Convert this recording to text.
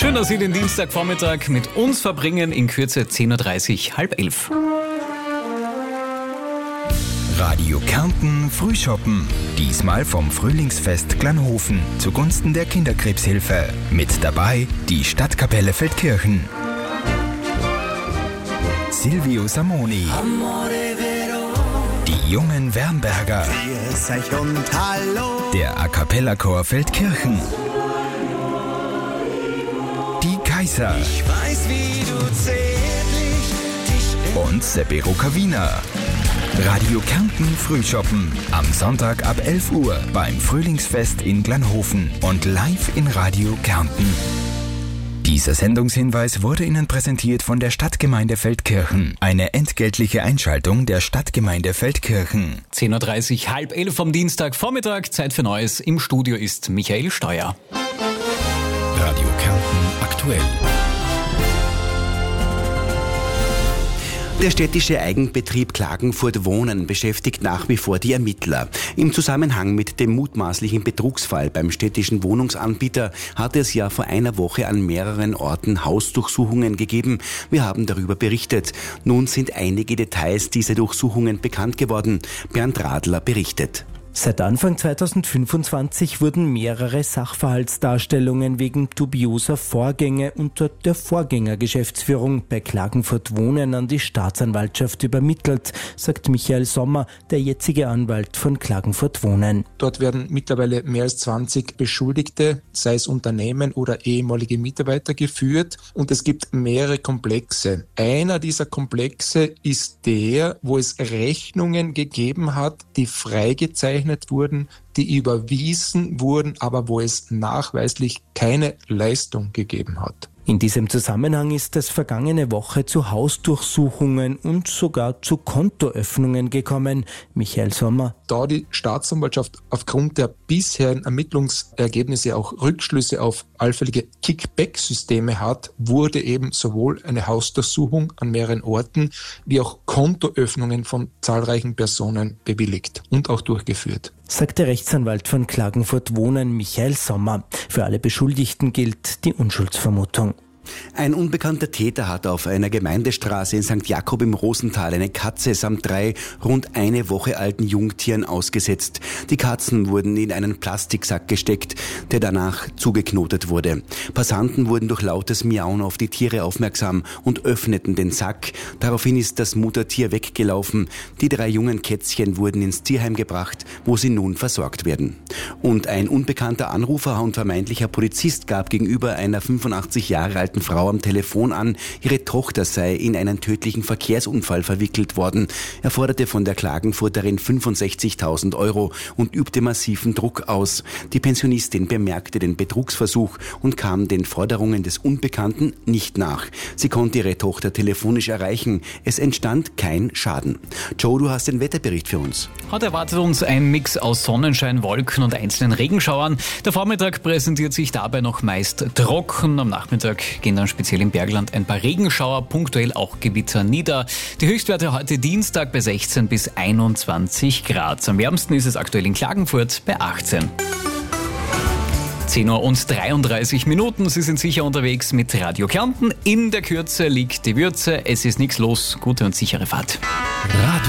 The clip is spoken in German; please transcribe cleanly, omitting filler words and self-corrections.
Schön, dass Sie den Dienstagvormittag mit uns verbringen. In Kürze 10.30 Uhr, halb 11. Radio Kärnten Frühschoppen. Diesmal vom Frühlingsfest Glanhofen zugunsten der Kinderkrebshilfe. Mit dabei die Stadtkapelle Feldkirchen. Silvio Samoni. Die jungen Wernberger. Der A Cappella Chor Feldkirchen. Die Kaiser. Ich weiß, wie du zärtlich dich Und Seppi Rukavina. Radio Kärnten Frühschoppen. Am Sonntag ab 11 Uhr beim Frühlingsfest in Glanhofen und live in Radio Kärnten. Dieser Sendungshinweis wurde Ihnen präsentiert von der Stadtgemeinde Feldkirchen. Eine entgeltliche Einschaltung der Stadtgemeinde Feldkirchen. 10.30 Uhr, halb 11 am Dienstagvormittag. Zeit für Neues. Im Studio ist Michael Steuer. Radio Kärnten aktuell. Der städtische Eigenbetrieb Klagenfurt Wohnen beschäftigt nach wie vor die Ermittler. Im Zusammenhang mit dem mutmaßlichen Betrugsfall beim städtischen Wohnungsanbieter hat es ja vor einer Woche an mehreren Orten Hausdurchsuchungen gegeben. Wir haben darüber berichtet. Nun sind einige Details dieser Durchsuchungen bekannt geworden. Bernd Radler berichtet. Seit Anfang 2025 wurden mehrere Sachverhaltsdarstellungen wegen dubioser Vorgänge unter der Vorgängergeschäftsführung bei Klagenfurt Wohnen an die Staatsanwaltschaft übermittelt, sagt Michael Sommer, der jetzige Anwalt von Klagenfurt Wohnen. Dort werden mittlerweile mehr als 20 Beschuldigte, sei es Unternehmen oder ehemalige Mitarbeiter, geführt und es gibt mehrere Komplexe. Einer dieser Komplexe ist der, wo es Rechnungen gegeben hat, die freigezeichnet wurden, die überwiesen wurden, aber wo es nachweislich keine Leistung gegeben hat. In diesem Zusammenhang ist es vergangene Woche zu Hausdurchsuchungen und sogar zu Kontoöffnungen gekommen. Michael Sommer. Da die Staatsanwaltschaft aufgrund der bisherigen Ermittlungsergebnisse auch Rückschlüsse auf allfällige Kickback-Systeme hat, wurde eben sowohl eine Hausdurchsuchung an mehreren Orten wie auch Kontoöffnungen von zahlreichen Personen bewilligt und auch durchgeführt, sagt der Rechtsanwalt von Klagenfurt Wohnen Michael Sommer. Für alle Beschuldigten gilt die Unschuldsvermutung. Ein unbekannter Täter hat auf einer Gemeindestraße in St. Jakob im Rosental eine Katze samt 3 rund eine Woche alten Jungtieren ausgesetzt. Die Katzen wurden in einen Plastiksack gesteckt, der danach zugeknotet wurde. Passanten wurden durch lautes Miauen auf die Tiere aufmerksam und öffneten den Sack. Daraufhin ist das Muttertier weggelaufen. Die 3 jungen Kätzchen wurden ins Tierheim gebracht, wo sie nun versorgt werden. Und ein unbekannter Anrufer und vermeintlicher Polizist gab gegenüber einer 85 Jahre alten Frau am Telefon an, ihre Tochter sei in einen tödlichen Verkehrsunfall verwickelt worden. Er forderte von der Klagenfurterin 65.000 Euro und übte massiven Druck aus. Die Pensionistin bemerkte den Betrugsversuch und kam den Forderungen des Unbekannten nicht nach. Sie konnte ihre Tochter telefonisch erreichen. Es entstand kein Schaden. Joe, du hast den Wetterbericht für uns. Heute erwartet uns ein Mix aus Sonnenschein, Wolken und einzelnen Regenschauern. Der Vormittag präsentiert sich dabei noch meist trocken. Am Nachmittag gehen dann speziell im Bergland ein paar Regenschauer, punktuell auch Gewitter nieder. Die Höchstwerte heute Dienstag bei 16 bis 21 Grad. Am wärmsten ist es aktuell in Klagenfurt bei 18. 10 Uhr und 33 Minuten. Sie sind sicher unterwegs mit Radio Kärnten. In der Kürze liegt die Würze. Es ist nichts los. Gute und sichere Fahrt. Radio